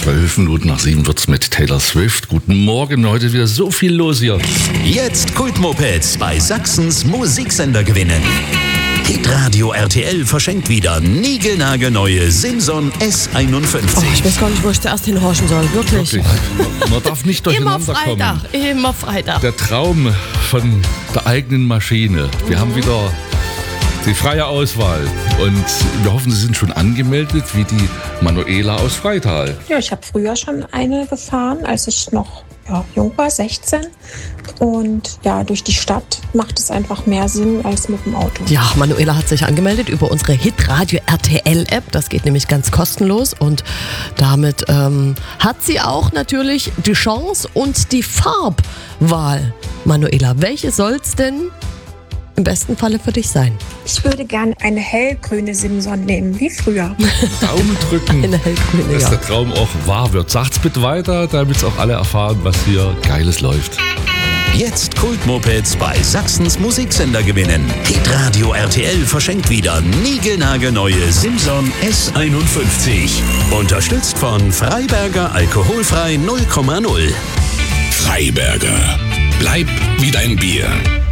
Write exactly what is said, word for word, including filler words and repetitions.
Zwölf Minuten nach sieben wird's mit Taylor Swift. Guten Morgen, heute wieder so viel los hier. Jetzt Kultmopeds bei Sachsens Musiksender gewinnen. Hitradio R T L verschenkt wieder niegelnagelneue Simson S einundfünfzig. Oh, ich weiß gar nicht, wo ich zuerst hinhorchen soll. Wirklich. Wirklich. Man darf nicht Immer durcheinander Freitag, kommen. immer Freitag. Der Traum von der eigenen Maschine. Wir haben wieder die freie Auswahl. Und wir hoffen, Sie sind schon angemeldet, wie die Manuela aus Freital. Ja, ich habe früher schon eine gefahren, als ich noch ja, jung war, sechzehn. Und ja, durch die Stadt macht es einfach mehr Sinn als mit dem Auto. Ja, Manuela hat sich angemeldet über unsere Hitradio R T L App. Das geht nämlich ganz kostenlos und damit ähm, hat sie auch natürlich die Chance und die Farbwahl. Manuela, welche soll's denn im besten Falle für dich sein? Ich würde gerne eine hellgrüne Simson nehmen, wie früher. Daumen drücken, Eine hellgrüne, dass ja. der Traum auch wahr wird. Sagt's bitte weiter, damit auch alle erfahren, was hier Geiles läuft. Jetzt Kultmopeds bei Sachsens Musiksender gewinnen. Hitradio R T L verschenkt wieder niegelnagelneue Simson S einundfünfzig. Unterstützt von Freiberger Alkoholfrei null Komma null. Freiberger. Bleib wie dein Bier.